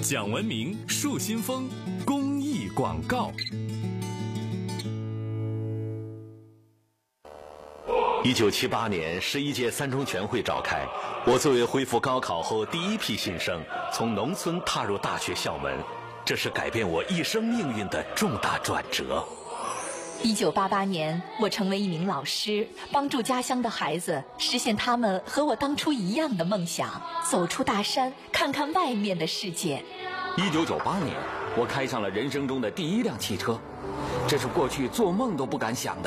讲文明树新风公益广告。1978年11届三中全会召开，我作为恢复高考后第一批新生，从农村踏入大学校门，这是改变我一生命运的重大转折。 1988年，我成为一名老师，帮助家乡的孩子实现他们和我当初一样的梦想，走出大山，看看外面的世界。 1998年，我开上了人生中的第一辆汽车，这是过去做梦都不敢想的。